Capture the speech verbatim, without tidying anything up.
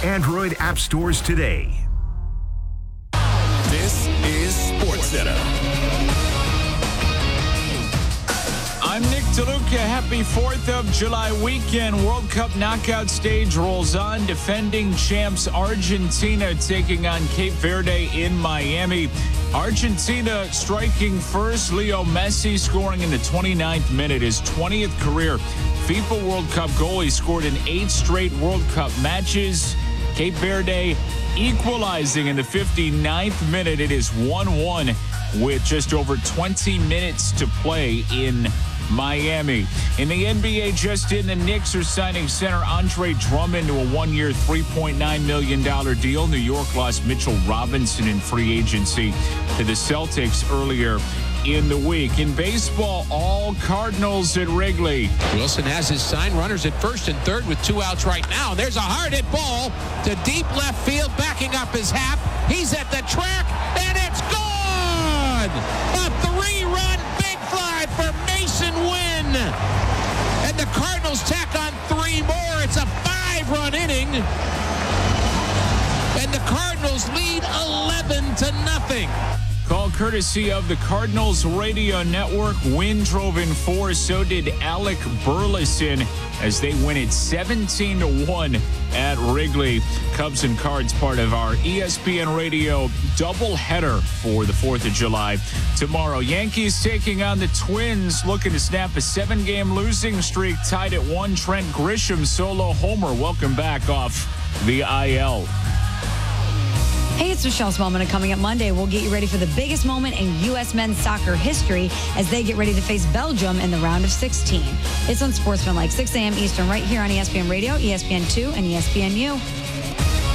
Android app stores today. This is SportsCenter. I'm Nick DeLuca. Happy fourth of July weekend. World Cup knockout stage rolls on. Defending champs Argentina taking on Cape Verde in Miami. Argentina striking first. Leo Messi scoring in the twenty-ninth minute, his twentieth career FIFA World Cup goal. He scored in eight straight World Cup matches. Cape Verde equalizing in the fifty-ninth minute. It is one one with just over twenty minutes to play in Miami. In the N B A, just in, the Knicks are signing center Andre Drummond to a one-year, three point nine million dollars deal. New York lost Mitchell Robinson in free agency to the Celtics earlier in the week. In baseball, all Cardinals at Wrigley. Wilson has his sign, runners at first and third with two outs right now. There's a hard hit ball to deep left field, backing up his Happ. He's at the track, and it's gone! A three-run big fly for Mason Wynn. And the Cardinals tack on three more. It's a five-run inning. And the Cardinals lead eleven to nothing. Call courtesy of the Cardinals Radio Network. Wynn drove in four, so did Alec Burleson as they win it seventeen to one at Wrigley. Cubs and Cards, part of our E S P N Radio doubleheader for the fourth of July. Tomorrow, Yankees taking on the Twins, looking to snap a seven-game losing streak, tied at one. Trent Grisham solo homer. Welcome back off the I L. Hey, it's Michelle Smallman, and coming up Monday, we'll get you ready for the biggest moment in U S men's soccer history as they get ready to face Belgium in the round of sixteen. It's on Sportsman like six a.m. Eastern right here on E S P N Radio, E S P N two, and E S P N U.